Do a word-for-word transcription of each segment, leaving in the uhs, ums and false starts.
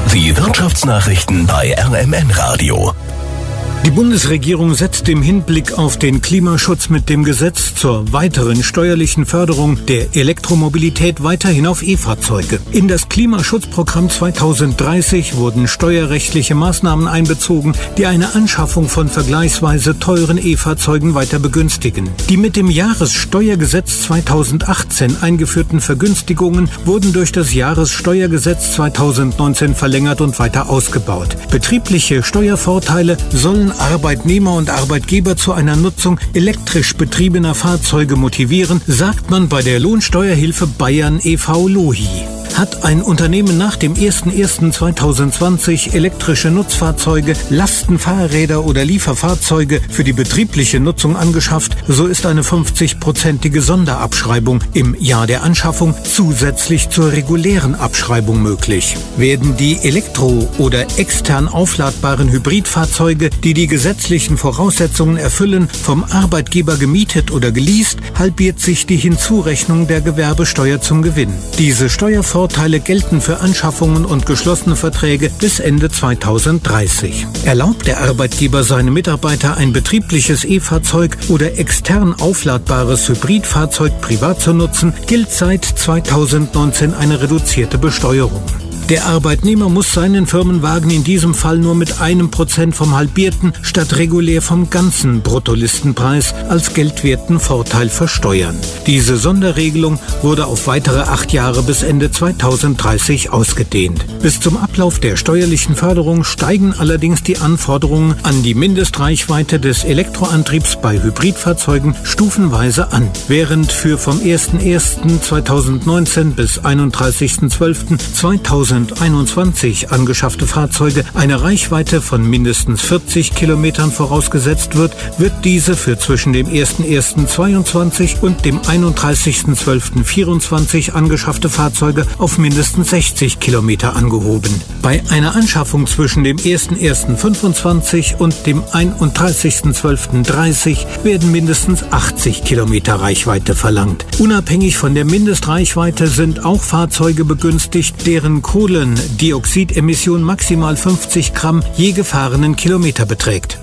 Die Wirtschaftsnachrichten bei R M N Radio. Die Bundesregierung setzt im Hinblick auf den Klimaschutz mit dem Gesetz zur weiteren steuerlichen Förderung der Elektromobilität weiterhin auf E-Fahrzeuge. In das Klimaschutzprogramm zweitausenddreißig wurden steuerrechtliche Maßnahmen einbezogen, die eine Anschaffung von vergleichsweise teuren E-Fahrzeugen weiter begünstigen. Die mit dem Jahressteuergesetz zweitausendachtzehn eingeführten Vergünstigungen wurden durch das Jahressteuergesetz zweitausendneunzehn verlängert und weiter ausgebaut. Betriebliche Steuervorteile sollen Arbeitnehmer und Arbeitgeber zu einer Nutzung elektrisch betriebener Fahrzeuge motivieren, sagt man bei der Lohnsteuerhilfe Bayern e V LOHI. Hat ein Unternehmen nach dem ersten ersten zweitausendzwanzig elektrische Nutzfahrzeuge, Lastenfahrräder oder Lieferfahrzeuge für die betriebliche Nutzung angeschafft, so ist eine fünfzig-prozentige Sonderabschreibung im Jahr der Anschaffung zusätzlich zur regulären Abschreibung möglich. Werden die elektro- oder extern aufladbaren Hybridfahrzeuge, die die gesetzlichen Voraussetzungen erfüllen, vom Arbeitgeber gemietet oder geleast, halbiert sich die Hinzurechnung der Gewerbesteuer zum Gewinn. Diese Steuervorteile Vorteile gelten für Anschaffungen und geschlossene Verträge bis Ende zweitausenddreißig. Erlaubt der Arbeitgeber seinem Mitarbeiter ein betriebliches E-Fahrzeug oder extern aufladbares Hybridfahrzeug privat zu nutzen, gilt seit zweitausendneunzehn eine reduzierte Besteuerung. Der Arbeitnehmer muss seinen Firmenwagen in diesem Fall nur mit einem Prozent vom halbierten statt regulär vom ganzen Bruttolistenpreis als geldwerten Vorteil versteuern. Diese Sonderregelung wurde auf weitere acht Jahre bis Ende zweitausenddreißig ausgedehnt. Bis zum Ablauf der steuerlichen Förderung steigen allerdings die Anforderungen an die Mindestreichweite des Elektroantriebs bei Hybridfahrzeugen stufenweise an. Während für vom ersten ersten zweitausendneunzehn bis einunddreißigsten zwölften zweitausendeinundzwanzig angeschaffte Fahrzeuge eine Reichweite von mindestens vierzig Kilometern vorausgesetzt wird, wird diese für zwischen dem ersten ersten zweiundzwanzig und dem einunddreißigsten zwölften vierundzwanzig angeschaffte Fahrzeuge auf mindestens sechzig Kilometer angehoben. Bei einer Anschaffung zwischen dem ersten ersten fünfundzwanzig und dem einunddreißigsten zwölften dreißig werden mindestens achtzig Kilometer Reichweite verlangt. Unabhängig von der Mindestreichweite sind auch Fahrzeuge begünstigt, deren Kohlendioxidemission maximal fünfzig Gramm je gefahrenen Kilometer beträgt.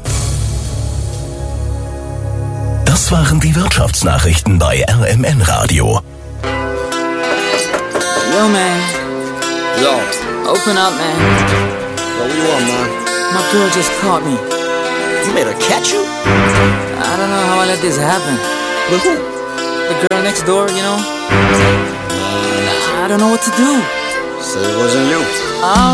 Das waren die Wirtschaftsnachrichten bei R M N Radio. Yo, man. Yo. Open up, man. Yo, what you want, man? My girl just caught me. You made her catch you? I don't know how I let this happen. With who? The girl next door, you know? Uh, I don't know what to do. Said it wasn't you. Oh.